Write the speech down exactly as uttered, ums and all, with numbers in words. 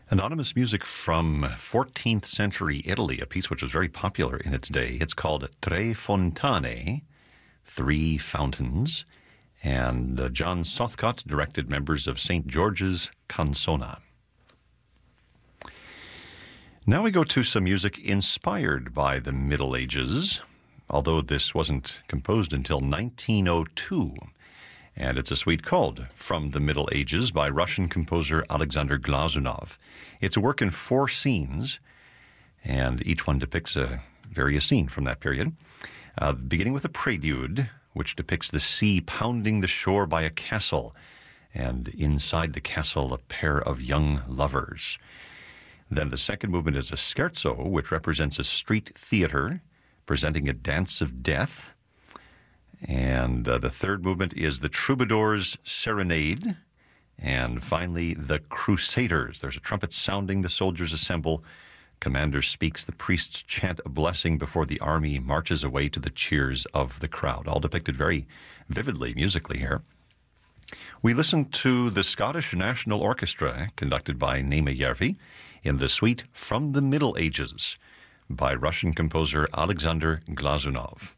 Anonymous music from fourteenth century Italy, a piece which was very popular in its day. It's called Tre Fontane, Three Fountains, and uh, John Southcott directed members of Saint George's Canzona. Now we go to some music inspired by the Middle Ages, although this wasn't composed until nineteen oh two. And it's a suite called From the Middle Ages by Russian composer Alexander Glazunov. It's a work in four scenes, and each one depicts a various scene from that period. Uh, beginning with a prelude, which depicts the sea pounding the shore by a castle, and inside the castle a pair of young lovers. Then the second movement is a scherzo, which represents a street theater presenting a dance of death. And uh, the third movement is the Troubadour's Serenade. And finally, the Crusaders. There's a trumpet sounding, the soldiers assemble. Commander speaks, the priests chant a blessing before the army marches away to the cheers of the crowd. All depicted very vividly musically here. We listen to the Scottish National Orchestra, conducted by Naima Järvi, in the suite From the Middle Ages by Russian composer Alexander Glazunov.